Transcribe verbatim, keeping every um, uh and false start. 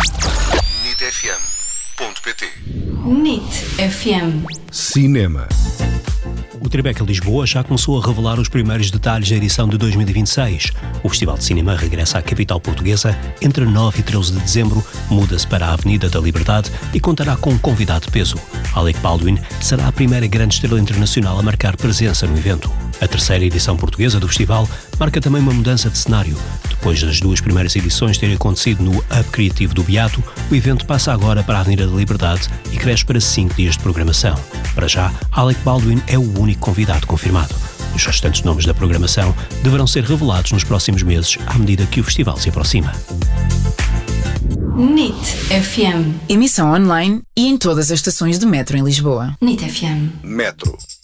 nit f m ponto p t. nit F M. Cinema. O Tribeca Lisboa já começou a revelar os primeiros detalhes da edição de dois mil e vinte e seis. O Festival de Cinema regressa à capital portuguesa entre nove e treze de dezembro, muda-se para a Avenida da Liberdade e contará com um convidado de peso. Alec Baldwin será a primeira grande estrela internacional a marcar presença no evento. A terceira edição portuguesa do festival marca também uma mudança de cenário. Depois das duas primeiras edições terem acontecido no Hub Criativo do Beato, o evento passa agora para a Avenida da Liberdade e cresce para cinco dias de programação. Para já, Alec Baldwin é o único convidado confirmado. Os restantes nomes da programação deverão ser revelados nos próximos meses, à medida que o festival se aproxima. nit F M. Emissão online e em todas as estações de metro em Lisboa. nit F M. Metro.